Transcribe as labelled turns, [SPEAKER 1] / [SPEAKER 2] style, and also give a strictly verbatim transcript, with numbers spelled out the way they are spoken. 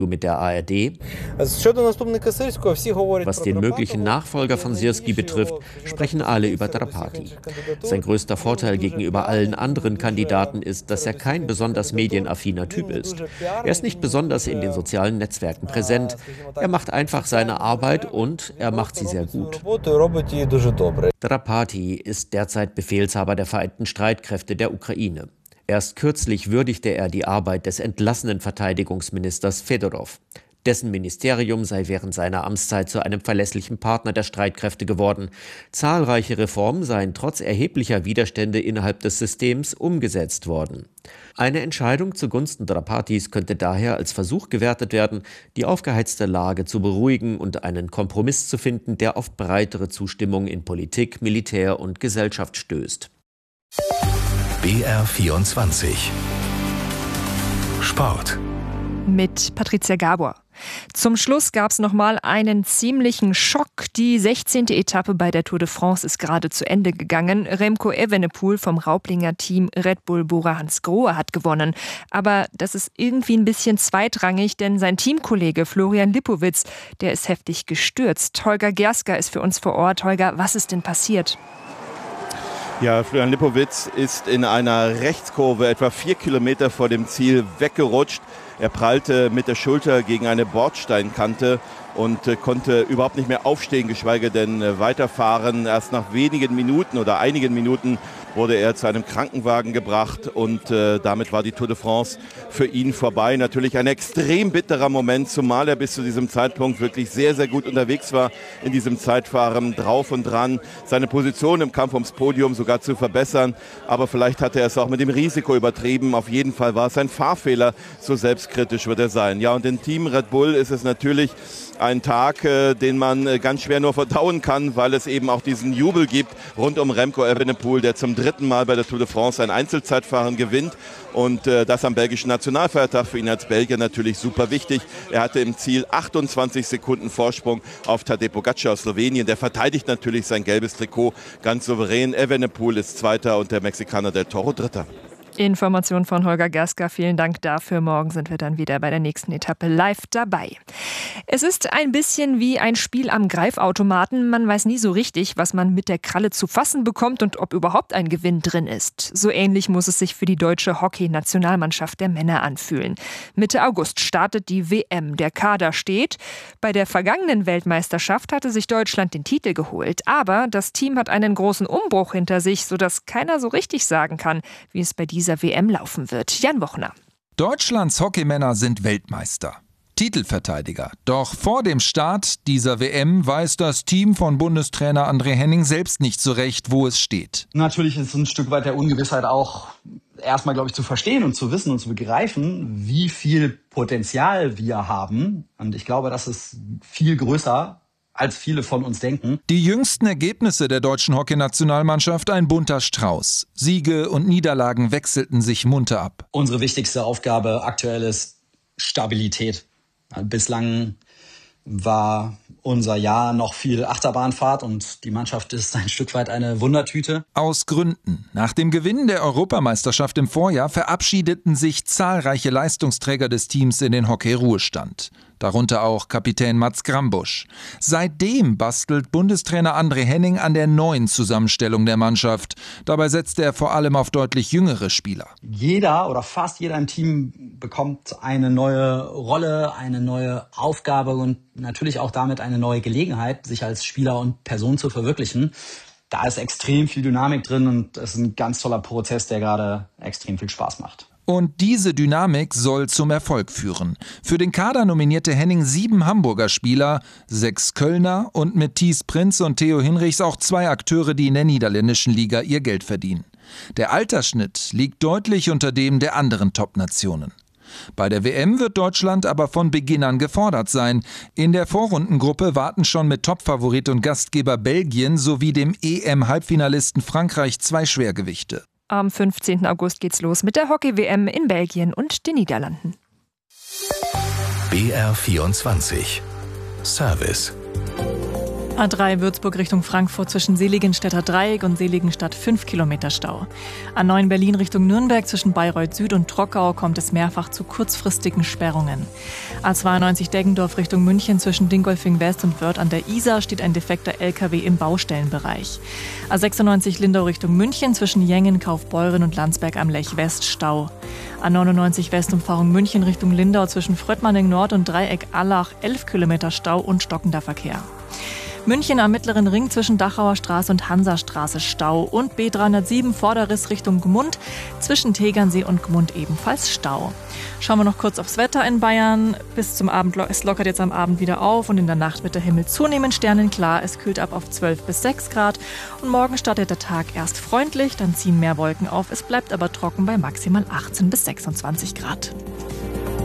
[SPEAKER 1] mit der A R D. Was den möglichen Nachfolger von Sirski betrifft, sprechen alle über Drapati. Sein größter Vorteil gegenüber allen anderen Kandidaten ist, dass er kein besonders medienaffiner Typ ist. Er ist nicht besonders in den sozialen Netzwerken präsent. Er macht einfach seine Arbeit und er macht sie sehr gut. Drapati ist derzeit Befehlshaber der Vereinten Streitkräfte der Ukraine. Erst kürzlich würdigte er die Arbeit des entlassenen Verteidigungsministers Fedorov. Dessen Ministerium sei während seiner Amtszeit zu einem verlässlichen Partner der Streitkräfte geworden. Zahlreiche Reformen seien trotz erheblicher Widerstände innerhalb des Systems umgesetzt worden. Eine Entscheidung zugunsten Drapatis könnte daher als Versuch gewertet werden, die aufgeheizte Lage zu beruhigen und einen Kompromiss zu finden, der auf breitere Zustimmung in Politik, Militär und Gesellschaft stößt.
[SPEAKER 2] B R vierundzwanzig Sport
[SPEAKER 3] mit Patricia Gabor. Zum Schluss gab es nochmal einen ziemlichen Schock. Die sechzehnte Etappe bei der Tour de France ist gerade zu Ende gegangen. Remco Evenepoel vom Raublinger Team Red Bull Bora-Hansgrohe hat gewonnen. Aber das ist irgendwie ein bisschen zweitrangig, denn sein Teamkollege Florian Lipowitz, der ist heftig gestürzt. Holger Gerska ist für uns vor Ort. Holger, was ist denn passiert?
[SPEAKER 4] Ja, Florian Lipowitz ist in einer Rechtskurve etwa vier Kilometer vor dem Ziel weggerutscht. Er prallte mit der Schulter gegen eine Bordsteinkante und äh, konnte überhaupt nicht mehr aufstehen, geschweige denn äh, weiterfahren. Erst nach wenigen Minuten oder einigen Minuten wurde er zu einem Krankenwagen gebracht und äh, damit war die Tour de France für ihn vorbei. Natürlich ein extrem bitterer Moment, zumal er bis zu diesem Zeitpunkt wirklich sehr, sehr gut unterwegs war in diesem Zeitfahren, drauf und dran, seine Position im Kampf ums Podium sogar zu verbessern. Aber vielleicht hat er es auch mit dem Risiko übertrieben. Auf jeden Fall war es ein Fahrfehler, so selbstkritisch wird er sein. Ja, und im Team Red Bull ist es natürlich ein Tag, äh, den man äh, ganz schwer nur verdauen kann, weil es eben auch diesen Jubel gibt rund um Remco Evenepoel, der zum dritten Mal bei der Tour de France ein Einzelzeitfahren gewinnt. Und äh, das am belgischen Nationalfeiertag, für ihn als Belgier natürlich super wichtig. Er hatte im Ziel achtundzwanzig Sekunden Vorsprung auf Tadej Pogačar aus Slowenien. Der verteidigt natürlich sein gelbes Trikot ganz souverän. Evenepoel ist Zweiter und der Mexikaner Del Toro Dritter.
[SPEAKER 3] Information von Holger Gerska, vielen Dank dafür. Morgen sind wir dann wieder bei der nächsten Etappe live dabei. Es ist ein bisschen wie ein Spiel am Greifautomaten. Man weiß nie so richtig, was man mit der Kralle zu fassen bekommt und ob überhaupt ein Gewinn drin ist. So ähnlich muss es sich für die deutsche Hockey-Nationalmannschaft der Männer anfühlen. Mitte August startet die W M. Der Kader steht. Bei der vergangenen Weltmeisterschaft hatte sich Deutschland den Titel geholt. Aber das Team hat einen großen Umbruch hinter sich, sodass keiner so richtig sagen kann, wie es bei dieser dieser W M laufen wird. Jan Wochner.
[SPEAKER 5] Deutschlands Hockeymänner sind Weltmeister, Titelverteidiger. Doch vor dem Start dieser W M weiß das Team von Bundestrainer André Henning selbst nicht so recht, wo es steht.
[SPEAKER 6] Natürlich ist ein Stück weit der Ungewissheit auch erstmal, glaube ich, zu verstehen und zu wissen und zu begreifen, wie viel Potenzial wir haben. Und ich glaube, das ist viel größer, als viele von uns denken.
[SPEAKER 5] Die jüngsten Ergebnisse der deutschen Hockeynationalmannschaft ein bunter Strauß. Siege und Niederlagen wechselten sich munter ab.
[SPEAKER 6] Unsere wichtigste Aufgabe aktuell ist Stabilität. Bislang war unser Jahr noch viel Achterbahnfahrt und die Mannschaft ist ein Stück weit eine Wundertüte.
[SPEAKER 5] Aus Gründen. Nach dem Gewinn der Europameisterschaft im Vorjahr verabschiedeten sich zahlreiche Leistungsträger des Teams in den Hockey-Ruhestand. Darunter auch Kapitän Mats Grambusch. Seitdem bastelt Bundestrainer André Henning an der neuen Zusammenstellung der Mannschaft. Dabei setzt er vor allem auf deutlich jüngere Spieler.
[SPEAKER 6] Jeder oder fast jeder im Team bekommt eine neue Rolle, eine neue Aufgabe und natürlich auch damit eine neue Gelegenheit, sich als Spieler und Person zu verwirklichen. Da ist extrem viel Dynamik drin und es ist ein ganz toller Prozess, der gerade extrem viel Spaß macht.
[SPEAKER 5] Und diese Dynamik soll zum Erfolg führen. Für den Kader nominierte Henning sieben Hamburger Spieler, sechs Kölner und mit Thies Prinz und Theo Hinrichs auch zwei Akteure, die in der niederländischen Liga ihr Geld verdienen. Der Altersschnitt liegt deutlich unter dem der anderen Top-Nationen. Bei der W M wird Deutschland aber von Beginn an gefordert sein. In der Vorrundengruppe warten schon mit Topfavorit und Gastgeber Belgien sowie dem E M-Halbfinalisten Frankreich zwei Schwergewichte.
[SPEAKER 3] Am fünfzehnten August geht's los mit der Hockey-W M in Belgien und den Niederlanden.
[SPEAKER 2] B R vierundzwanzig Service.
[SPEAKER 7] A drei Würzburg Richtung Frankfurt zwischen Seligenstädter Dreieck und Seligenstadt fünf Kilometer Stau. A neun Berlin Richtung Nürnberg zwischen Bayreuth Süd und Trockau kommt es mehrfach zu kurzfristigen Sperrungen. A zweiundneunzig Deggendorf Richtung München zwischen Dingolfing West und Wörth an der Isar steht ein defekter L K W im Baustellenbereich. A sechsundneunzig Lindau Richtung München zwischen Jengen, Kaufbeuren und Landsberg am Lech West Stau. A neunundneunzig Westumfahrung München Richtung Lindau zwischen Fröttmanning Nord und Dreieck Allach elf Kilometer Stau und stockender Verkehr. München am Mittleren Ring zwischen Dachauer Straße und Hansastraße Stau und B dreihundertsieben Vorderriss Richtung Gmund zwischen Tegernsee und Gmund ebenfalls Stau. Schauen wir noch kurz aufs Wetter in Bayern. Bis zum Abend, es lockert jetzt am Abend wieder auf und in der Nacht wird der Himmel zunehmend sternenklar. Es kühlt ab auf zwölf bis sechs Grad und morgen startet der Tag erst freundlich, dann ziehen mehr Wolken auf. Es bleibt aber trocken bei maximal achtzehn bis sechsundzwanzig Grad.